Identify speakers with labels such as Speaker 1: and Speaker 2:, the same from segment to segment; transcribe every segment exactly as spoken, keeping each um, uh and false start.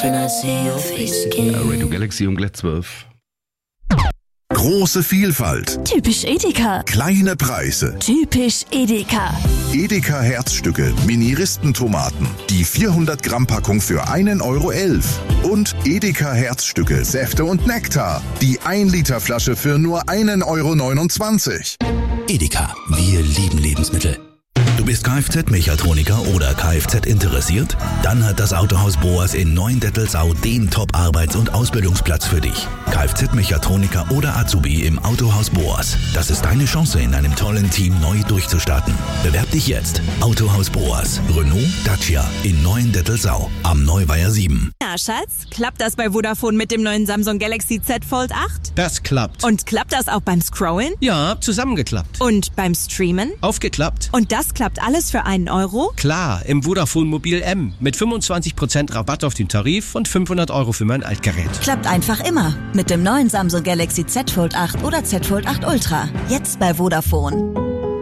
Speaker 1: When I see your face again.
Speaker 2: Radio Galaxy um gleich zwölf.
Speaker 3: Große Vielfalt.
Speaker 4: Typisch Edeka.
Speaker 3: Kleine Preise.
Speaker 4: Typisch Edeka.
Speaker 3: Edeka Herzstücke, Mini-Ristentomaten. Die vierhundert Gramm Packung für einen Euro elf. Und Edeka Herzstücke, Säfte und Nektar. Die ein Liter Flasche für nur einen Euro neunundzwanzig.
Speaker 5: Edeka, wir lieben Lebensmittel. Du bist Kfz-Mechatroniker oder Kfz interessiert? Dann hat das Autohaus Boas in Neuendettelsau den Top-Arbeits- und Ausbildungsplatz für dich. Kfz-Mechatroniker oder Azubi im Autohaus Boas. Das ist deine Chance, in einem tollen Team neu durchzustarten. Bewerb dich jetzt. Autohaus Boas. Renault, Dacia in Neuendettelsau am Neuweiher sieben.
Speaker 6: Ja, Schatz, klappt das bei Vodafone mit dem neuen Samsung Galaxy Z Fold acht?
Speaker 7: Das klappt.
Speaker 6: Und klappt das auch beim Scrollen?
Speaker 7: Ja, zusammengeklappt.
Speaker 6: Und beim Streamen?
Speaker 7: Aufgeklappt.
Speaker 6: Und das klappt alles für einen Euro?
Speaker 7: Klar, im Vodafone Mobil M mit fünfundzwanzig Prozent Rabatt auf den Tarif und fünfhundert Euro für mein Altgerät.
Speaker 8: Klappt einfach immer mit dem neuen Samsung Galaxy Z Fold acht oder Z Fold acht Ultra. Jetzt bei Vodafone.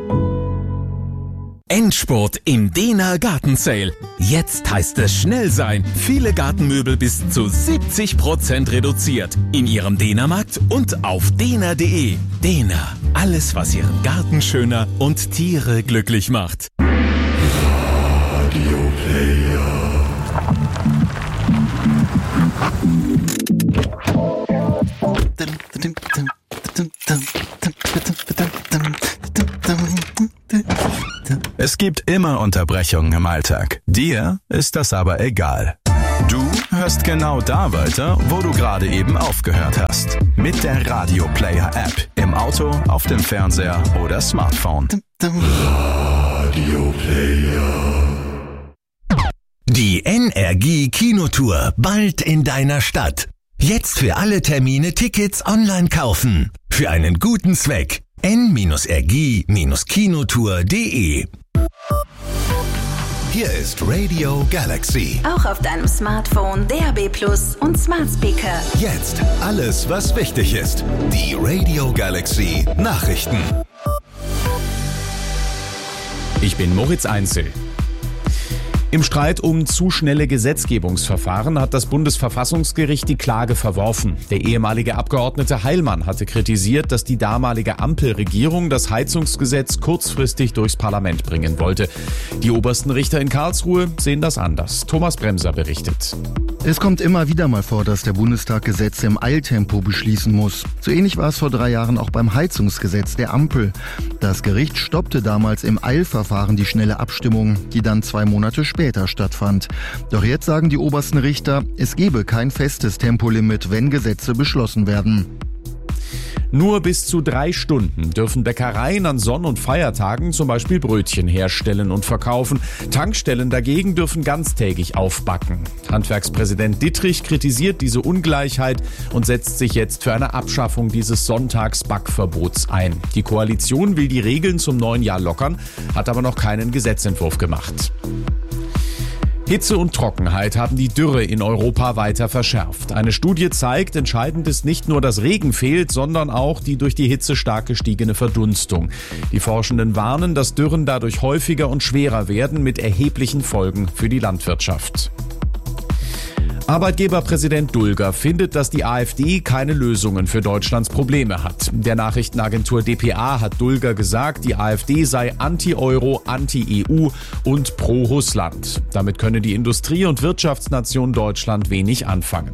Speaker 9: Endspurt im Dena Garten Sale. Jetzt heißt es schnell sein. Viele Gartenmöbel bis zu siebzig Prozent reduziert. In Ihrem Dena-Markt und auf dena punkt de. Dena. Alles, was Ihren Garten schöner und Tiere glücklich macht.
Speaker 10: Radio Player.
Speaker 11: Es gibt immer Unterbrechungen im Alltag. Dir ist das aber egal. Du hörst genau da weiter, wo du gerade eben aufgehört hast. Mit der Radio Player App. Im Auto, auf dem Fernseher oder Smartphone.
Speaker 10: Radio Player.
Speaker 12: Die N R G Kinotour bald in deiner Stadt. Jetzt für alle Termine Tickets online kaufen. Für einen guten Zweck. n r g kinotour punkt de.
Speaker 13: Hier ist Radio Galaxy.
Speaker 8: Auch auf deinem Smartphone, D A B Plus und Smart Speaker.
Speaker 13: Jetzt alles, was wichtig ist. Die Radio Galaxy Nachrichten.
Speaker 14: Ich bin Moritz Einzel. Im Streit um zu schnelle Gesetzgebungsverfahren hat das Bundesverfassungsgericht die Klage verworfen. Der ehemalige Abgeordnete Heilmann hatte kritisiert, dass die damalige Ampelregierung das Heizungsgesetz kurzfristig durchs Parlament bringen wollte. Die obersten Richter in Karlsruhe sehen das anders. Thomas Bremser berichtet.
Speaker 15: Es kommt immer wieder mal vor, dass der Bundestag Gesetze im Eiltempo beschließen muss. So ähnlich war es vor drei Jahren auch beim Heizungsgesetz der Ampel. Das Gericht stoppte damals im Eilverfahren die schnelle Abstimmung, die dann zwei Monate später stattfand. Doch jetzt sagen die obersten Richter, es gebe kein festes Tempolimit, wenn Gesetze beschlossen werden.
Speaker 14: Nur bis zu drei Stunden dürfen Bäckereien an Sonn- und Feiertagen zum Beispiel Brötchen herstellen und verkaufen. Tankstellen dagegen dürfen ganztägig aufbacken. Handwerkspräsident Dittrich kritisiert diese Ungleichheit und setzt sich jetzt für eine Abschaffung dieses Sonntagsbackverbots ein. Die Koalition will die Regeln zum neuen Jahr lockern, hat aber noch keinen Gesetzentwurf gemacht. Hitze und Trockenheit haben die Dürre in Europa weiter verschärft. Eine Studie zeigt, entscheidend ist nicht nur, dass Regen fehlt, sondern auch die durch die Hitze stark gestiegene Verdunstung. Die Forschenden warnen, dass Dürren dadurch häufiger und schwerer werden, mit erheblichen Folgen für die Landwirtschaft. Arbeitgeberpräsident Dulger findet, dass die AfD keine Lösungen für Deutschlands Probleme hat. Der Nachrichtenagentur D P A hat Dulger gesagt, die AfD sei anti-Euro, anti-E U und pro-Russland. Damit könne die Industrie- und Wirtschaftsnation Deutschland wenig anfangen.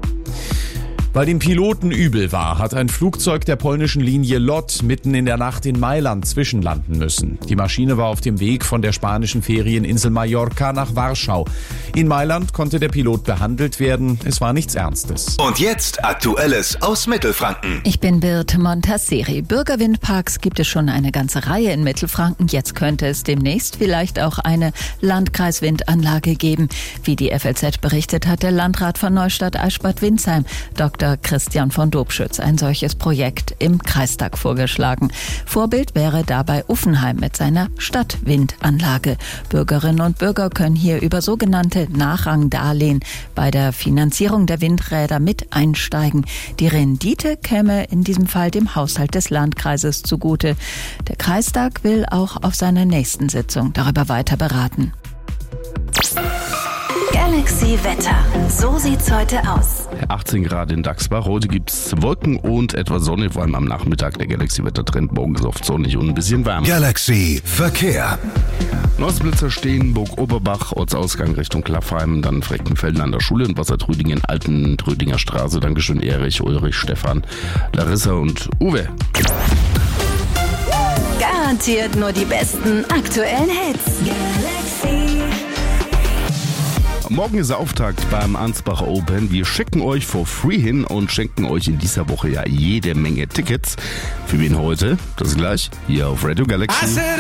Speaker 14: Weil dem Piloten übel war, hat ein Flugzeug der polnischen Linie L O T mitten in der Nacht in Mailand zwischenlanden müssen. Die Maschine war auf dem Weg von der spanischen Ferieninsel Mallorca nach Warschau. In Mailand konnte der Pilot behandelt werden. Es war nichts Ernstes.
Speaker 13: Und jetzt Aktuelles aus Mittelfranken.
Speaker 16: Ich bin Birte Montasseri. Bürgerwindparks gibt es schon eine ganze Reihe in Mittelfranken. Jetzt könnte es demnächst vielleicht auch eine Landkreiswindanlage geben. Wie die F L Z berichtet, hat der Landrat von Neustadt-Eichstätt-Windsheim, Doktor Christian von Dobschütz, ein solches Projekt im Kreistag vorgeschlagen. Vorbild wäre dabei Uffenheim mit seiner Stadtwindanlage. Bürgerinnen und Bürger können hier über sogenannte Nachrangdarlehen bei der Finanzierung der Windräder mit einsteigen. Die Rendite käme in diesem Fall dem Haushalt des Landkreises zugute. Der Kreistag will auch auf seiner nächsten Sitzung darüber weiter beraten.
Speaker 4: Galaxy Wetter. So sieht's heute aus.
Speaker 2: achtzehn Grad in Dachsbach. Heute gibt's Wolken und etwas Sonne, vor allem am Nachmittag. Der Galaxy Wettertrend morgen ist oft sonnig und ein bisschen wärmer.
Speaker 13: Galaxy Verkehr.
Speaker 2: Neussblitzer Steenburg, Oberbach, Ortsausgang Richtung Klaffheim, dann Freckenfelden an der Schule und Wassertrüdingen, Alten Trüdinger Straße. Dankeschön Erich, Ulrich, Stefan, Larissa und Uwe.
Speaker 4: Garantiert nur die besten aktuellen Hits. Galaxy.
Speaker 2: Morgen ist Auftakt beim Ansbach Open. Wir schicken euch for free hin und schenken euch in dieser Woche ja jede Menge Tickets. Für wen heute? Das gleich hier auf Radio Galaxy.